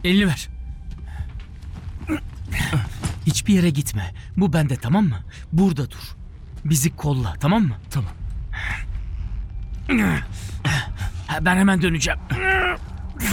Elini ver. Hiçbir yere gitme. Bu bende, tamam mı? Burada dur. Bizi kolla, tamam mı? Tamam. Ben hemen döneceğim.